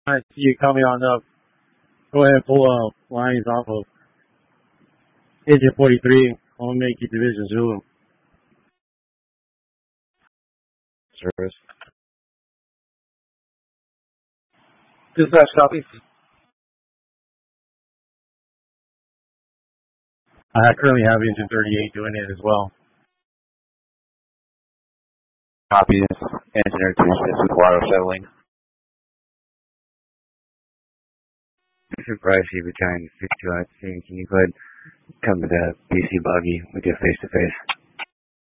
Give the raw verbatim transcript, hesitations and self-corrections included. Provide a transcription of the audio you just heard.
I see you coming on up. Go ahead and pull uh, lines off of engine forty-three. I'll make you Division Zulu. Service. Dispatch copy. I currently have engine thirty-eight doing it as well. Copy. Engineer to assist with water settling. This is Bryce, you battalion six two on scene. Can you go ahead and come to the B C buggy with your face to face?